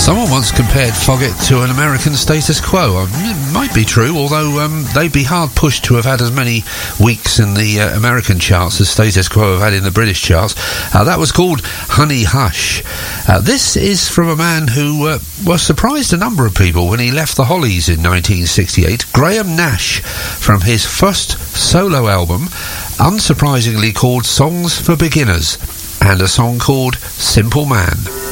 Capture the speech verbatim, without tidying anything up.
Someone once compared Foggett to an American Status Quo. It might be true, although um, they'd be hard pushed to have had as many weeks in the uh, American charts as Status Quo have had in the British charts. Uh, that was called Honey Hush. Uh, this is from a man who uh, well, surprised a number of people when he left the Hollies in nineteen sixty-eight. Graham Nash, from his first solo album, unsurprisingly called Songs for Beginners, and a song called Simple Man.